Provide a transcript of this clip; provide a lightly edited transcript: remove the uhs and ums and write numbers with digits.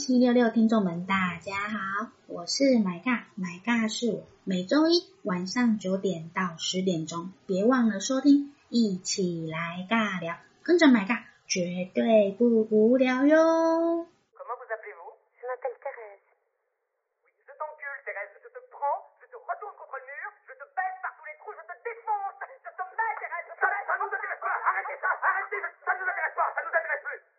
1766听众们，大家好，我是买尬，买尬是我，每周一晚上9点到10点钟，别忘了收听，一起来尬聊，跟着买尬，绝对不无聊哟。 Comment vous appelez-vous? Je m'appelle Thérèse. Oui, je t'encule, Thérèse. Je te prends, je te retourne contre le mur, je te baisse par tous les trous, je te défonce. Je te mets, Thérèse. Ça nous intéresse pas. Arrêtez ça. Arrêtez. Ça nous intéresse pas. Ça nous intéresse plus.